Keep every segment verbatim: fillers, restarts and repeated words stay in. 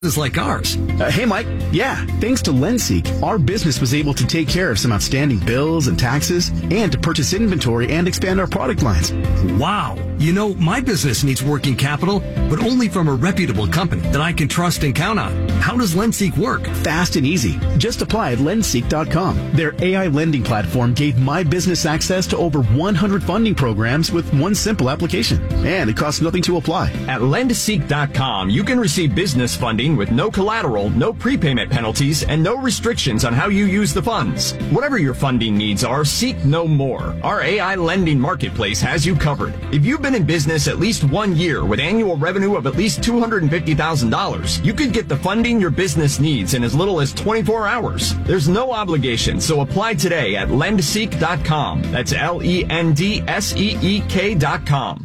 Is like ours. Uh, hey, Mike. Yeah, thanks to LendSeek, our business was able to take care of some outstanding bills and taxes and to purchase inventory and expand our product lines. Wow. You know, my business needs working capital, but only from a reputable company that I can trust and count on. How does LendSeek work? Fast and easy. Just apply at lendseek dot com. Their A I lending platform gave my business access to over one hundred funding programs with one simple application. And it costs nothing to apply. At lendseek dot com, you can receive business funding with no collateral, no prepayment penalties, and no restrictions on how you use the funds. Whatever your funding needs are, seek no more. Our A I lending marketplace has you covered. If you've been in business at least one year with annual revenue of at least two hundred fifty thousand dollars, you could get the funding your business needs in as little as twenty-four hours. There's no obligation, so apply today at lendseek dot com. That's L E N D S E E K dot com.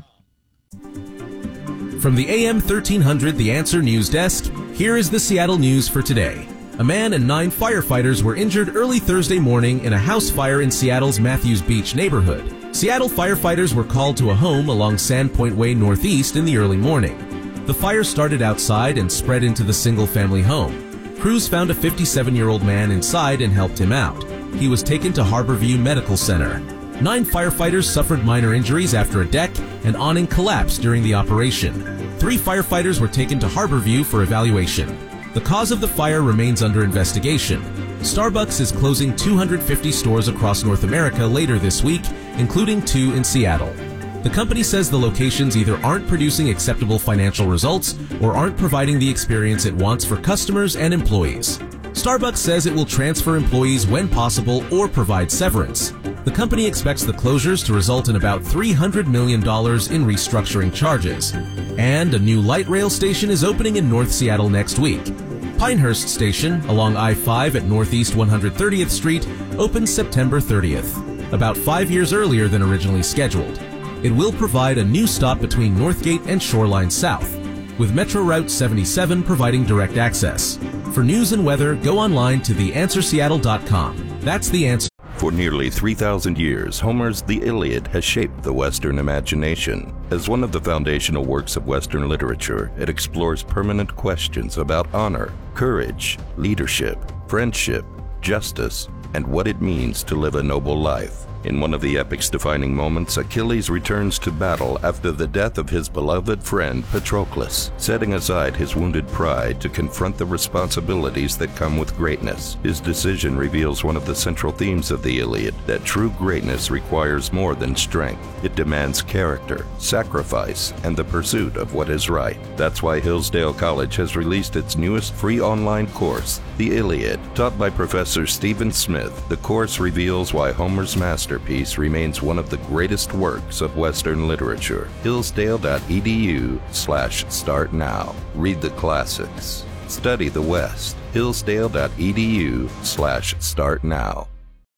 From the A M thirteen hundred The Answer News Desk, here is the Seattle news for today. A man and nine firefighters were injured early Thursday morning in a house fire in Seattle's Matthews Beach neighborhood. Seattle firefighters were called to a home along Sandpoint Way Northeast in the early morning. The fire started outside and spread into the single-family home. Crews found a fifty-seven-year-old man inside and helped him out. He was taken to Harborview Medical Center. Nine firefighters suffered minor injuries after a deck and awning collapsed during the operation. Three firefighters were taken to Harborview for evaluation. The cause of the fire remains under investigation. Starbucks is closing two hundred fifty stores across North America later this week, including two in Seattle. The company says the locations either aren't producing acceptable financial results or aren't providing the experience it wants for customers and employees. Starbucks says it will transfer employees when possible or provide severance. The company expects the closures to result in about three hundred million dollars in restructuring charges. And a new light rail station is opening in North Seattle next week. Pinehurst Station, along I five at Northeast one hundred thirtieth Street, opens September thirtieth, about five years earlier than originally scheduled. It will provide a new stop between Northgate and Shoreline South, with Metro Route seventy-seven providing direct access. For news and weather, go online to the answer seattle dot com. That's The Answer. For nearly three thousand years, Homer's The Iliad has shaped the Western imagination. As one of the foundational works of Western literature, it explores permanent questions about honor, courage, leadership, friendship, justice, and what it means to live a noble life. In one of the epic's defining moments, Achilles returns to battle after the death of his beloved friend Patroclus, setting aside his wounded pride to confront the responsibilities that come with greatness. His decision reveals one of the central themes of the Iliad, that true greatness requires more than strength. It demands character, sacrifice, and the pursuit of what is right. That's why Hillsdale College has released its newest free online course, The Iliad. Taught by Professor Stephen Smith, the course reveals why Homer's masterpiece remains one of the greatest works of Western literature. Hillsdale dot E D U slash start now. Read the classics. Study the West. Hillsdale dot E D U slash start now.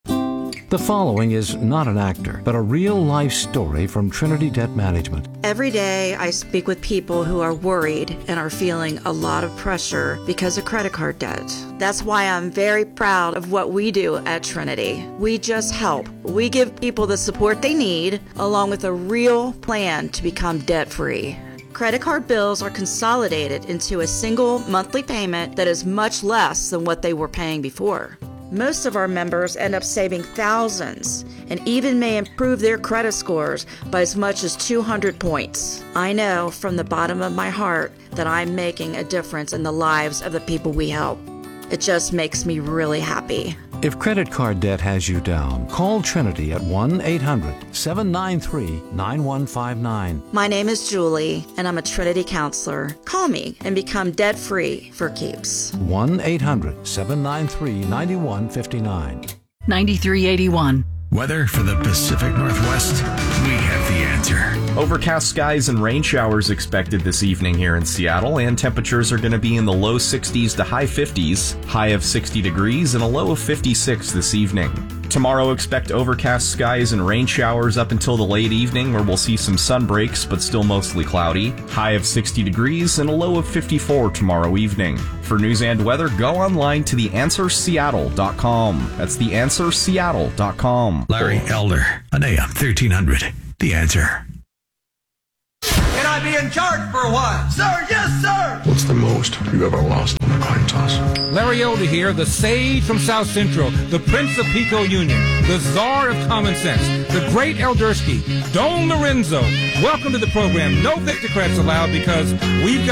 The following is not an actor, but a real-life story from Trinity Debt Management. Every day I speak with people who are worried and are feeling a lot of pressure because of credit card debt. That's why I'm very proud of what we do at Trinity. We just help. We give people the support they need, along with a real plan to become debt-free. Credit card bills are consolidated into a single monthly payment that is much less than what they were paying before. Most of our members end up saving thousands and even may improve their credit scores by as much as two hundred points. I know from the bottom of my heart that I'm making a difference in the lives of the people we help. It just makes me really happy. If credit card debt has you down, call Trinity at one eight hundred seven nine three nine one five nine. My name is Julie, and I'm a Trinity counselor. Call me and become debt-free for keeps. one eight hundred seven nine three nine one five nine. ninety-three eighty-one. Weather for the Pacific Northwest? We have the answer. Overcast skies and rain showers expected this evening here in Seattle, and temperatures are going to be in the low sixties to high fifties, high of sixty degrees and a low of fifty-six this evening. Tomorrow, expect overcast skies and rain showers up until the late evening, where we'll see some sun breaks, but still mostly cloudy. High of sixty degrees and a low of fifty-four tomorrow evening. For news and weather, go online to the answer seattle dot com. That's the answer seattle dot com. Larry Elder on A M thirteen hundred. The Answer. Can I be in charge for a while. Sir, yes, sir. What's the most you ever lost on a coin toss? Larry Elder here, the sage from South Central, the Prince of Pico Union, the czar of common sense, the great Eldersky, Don Lorenzo. Welcome to the program. No Victocrats allowed because we've got